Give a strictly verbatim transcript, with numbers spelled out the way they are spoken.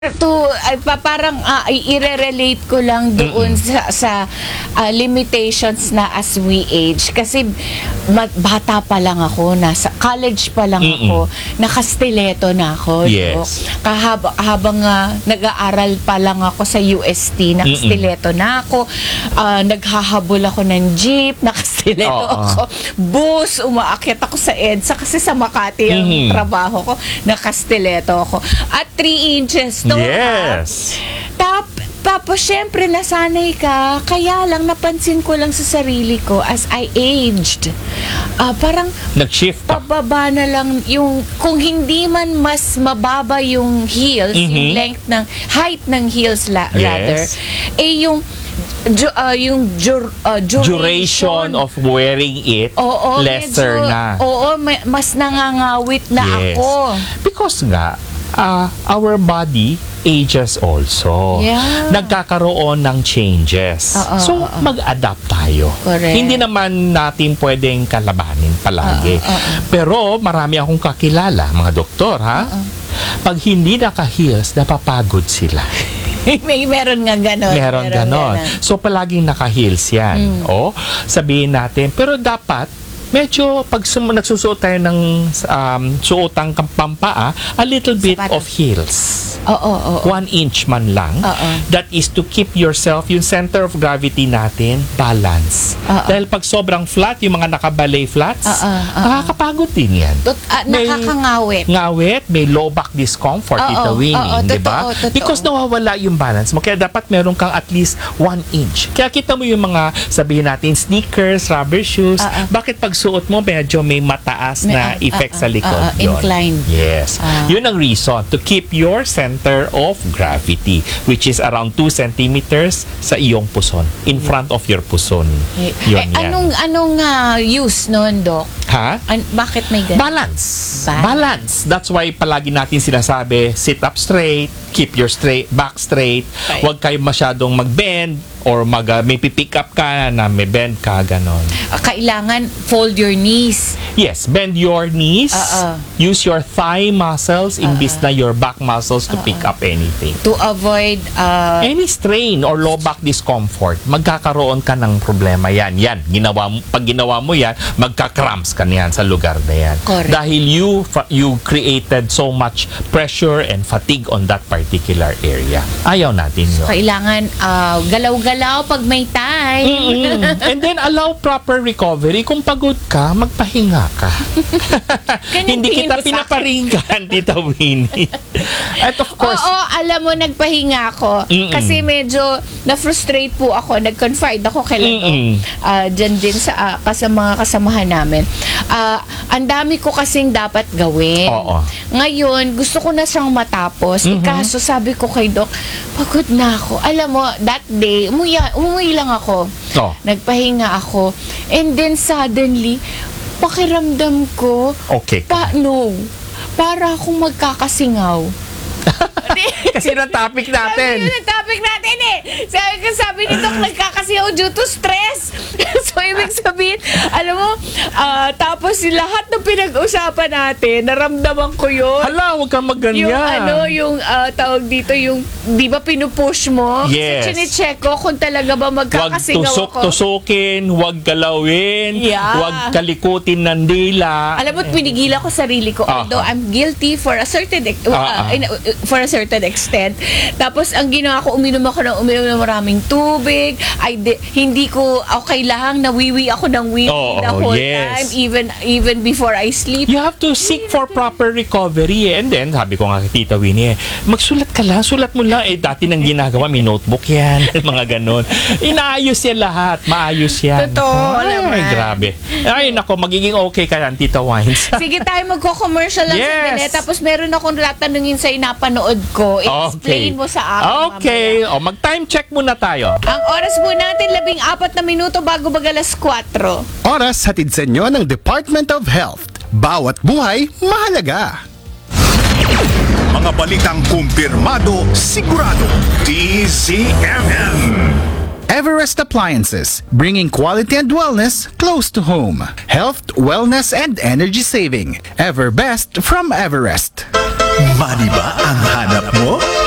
To ay pa, parang uh, i-relate ko lang doon Mm-mm. sa, sa uh, limitations na as we age kasi ma- bata pa lang ako, nasa college pa lang Mm-mm. ako, nakastileto na ako. Yes. Kahab- habang uh, nag-aaral pa lang ako sa U S T, nakastileto na ako. Uh, naghahabol ako ng jeep, nakastileto Oo. ako. Bus, umaakyat ako sa EDSA kasi sa Makati ang Mhm. trabaho ko, nakastileto ako. At three inches to. Yes. Tap, tapos syempre nasanay ka, kaya lang napansin ko lang sa sarili ko as I aged. Ah, parang Nag-shift pa. pababa na lang yung, kung hindi man mas mababa yung heels, Mhm. yung length ng, height ng heels la, Yes. rather, eh yung ju, ah, yung jur, ah, duration, Duration of wearing it, oo, lesser medyo, na. Oo, may- mas nangangawit na Yes. ako. Because nga, uh, our body ages also. Yeah. Nagkakaroon ng changes. Oo, so, oo. mag-adapt tayo. Correct. Hindi naman natin pwedeng kalabanin palagi. Oo, oo. Pero marami akong kakilala, mga doktor, ha? Pag hindi naka-heels, napapagod sila. May meron nga ganon. Meron ganon. So, palaging naka-heels yan. Mm. O, sabihin natin. Pero dapat, medyo pag sum- nagsusuot tayo ng um, suotang pampaa, a little bit Sapatos. of heels. Oo, oo, oo. One inch man lang. Oo. That is to keep yourself, yung center of gravity natin, balance. Oo. Dahil pag sobrang flat, yung mga nakabalay flats, Oo, oo. nakakapagod din yan. Tot, ah, May- nakakangawit. Ngawit, may low back discomfort, Oo, Tita Winnie, oo, di ba? totoo, totoo. Because nawawala yung balance mo. Kaya dapat meron kang at least one inch. Kaya kita mo yung mga, sabihin natin, sneakers, rubber shoes. Oo. Bakit pag suot mo, medyo may mataas May, na ah, effect ah, sa likod? ah, ah, Yun. inclined. Yes. Ah. Yun ang reason to keep your center of gravity, which is around two centimeters sa iyong puson. In front of your puson. Eh, Yun eh, yan. anong anong ah, use nun, Doc? Ha? An- bakit may ganun? Balance. Balance. Balance. That's why palagi natin sinasabi, sit up straight, keep your straight back straight. Okay. Huwag kayo masyadong mag-bend or mag uh, may pick up ka na may bend ka ganon. Ah, kailangan fold your knees. Yes, bend your knees. Oo. Use your thigh muscles imbis na your back muscles to pick up anything. To avoid uh, Any strain or low back discomfort, magkakaroon ka ng problema yan. Yan, ginawa mo, pag ginawa mo yan, magka-cramps ka niyan sa lugar na yan. Correct. Dahil you fa- you created so much pressure and fatigue on that particular area. Ayaw natin yun. kailangan ah, galaw-galaw pag may time. Mm-mm. And then allow proper recovery. Kung pagod ka, magpahinga ka. Ganyan Hindi tingin kita mo sa pinaparinggan, Tita Winnie. At of course, Oo, alam mo, nagpahinga ako. Mm-mm. Kasi medyo na-frustrate po ako. Nag-confide ako kay Lando. Mm-mm. Uh, dyan din sa uh, kas- mga kasamahan namin. Ah, ang dami ko kasing dapat gawin. Oo. Ngayon, gusto ko na siyang matapos. Eh, Mhm. kaso sabi ko kay Doc, pagod na ako. Alam mo, that day, umuwi, umuwi lang ako. Oh. Nagpahinga ako. And then suddenly, pakiramdam ko, okay ka. pa, no, para akong magkakasingaw. Kasi yung topic Sabi natin. yun ang topic natin eh. Sabi, sabi ni Doc, nagkakasingaw due to stress. So, ibig sabihin, alam mo, ah, tapos yung lahat ng pinag-usapan natin, naramdaman ko yun. Hala, huwag kang magganyan. Yung ano, yung ah, tawag dito, yung, di ba pinupush mo? Yes. Kasi chinecheck ko kung talaga ba Huwag magkakasingaw ako. tusok-tusukin, huwag galawin, Yeah. huwag kalikutin ng dila. Alam mo, pinigilan ko sarili ko. Aha. Although I'm guilty for a certain ex- uh, Ah, ah. in- uh, for a certain extent. Tapos ang ginawa ko, uminom ako ng uminom ng maraming tubig. I di- hindi ko okay lang, nawiwi ako ng wiwi Oo, the whole yes. time, even even before I sleep. You have to seek for proper recovery. eh. And then, sabi ko nga kay Tita Winnie, eh, magsulat ka lang, sulat mo lang. Eh, dati nang ginagawa, may notebook yan, mga ganon. Inaayos yan lahat, maayos yan. Totoo Ay, naman. grabe. Ay, nako, magiging okay ka yan, Tita Wines. Sige tayo, magko-commercial lang Yes. sandali. Tapos meron akong tatanungin sa napanood ko. I-explain mo sa akin Okay. mamaya. O, mag-time check muna tayo. Ang oras po natin, labing apat na minuto bago magalas kwatro. Oras hatid sa inyo ng Department of Health. Bawat buhay, mahalaga. Mga balitang kumpirmado, sigurado. D Z M M. Everest Appliances, bringing quality and wellness close to home. Health, wellness, and energy saving. Ever best from Everest. Money ba ang hanap mo?